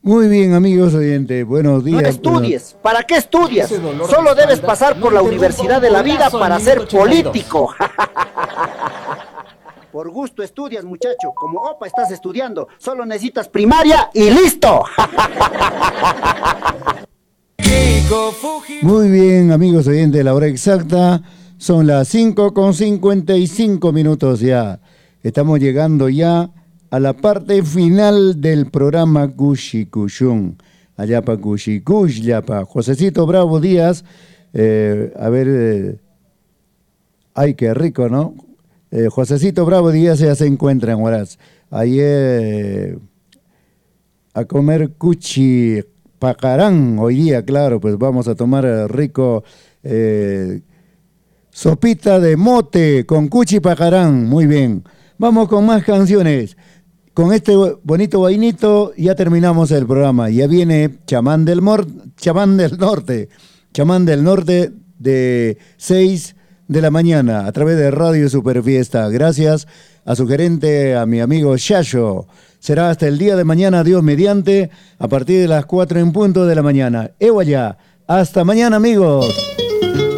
Muy bien, amigos oyentes, buenos No días. estudies. ¿Para qué estudias? Solo debes pasar por la universidad de la vida para ser político. Por gusto estudias, muchacho. Como opa estás estudiando. Solo necesitas primaria y listo. Muy bien, amigos oyentes, la hora exacta son las 5:55 ya. Estamos llegando ya a la parte final del programa Cushicuyún. Allá para Cuchicush, ya para Josecito Bravo Díaz. Ay, qué rico, ¿no? Josecito Bravo Díaz ya se encuentra en Huaraz. Ayer a comer cuchi pacarán hoy día, claro, pues vamos a tomar rico sopita de mote con cuchi pacarán, muy bien. Vamos con más canciones. Con este bonito vainito ya terminamos el programa. Ya viene Chamán del Norte de 6 de la mañana a través de Radio Superfiesta. Gracias a su gerente, a mi amigo Shasho. Será hasta el día de mañana, Dios mediante, a partir de las 4 en punto de la mañana. Ewa ya. Hasta mañana, amigos.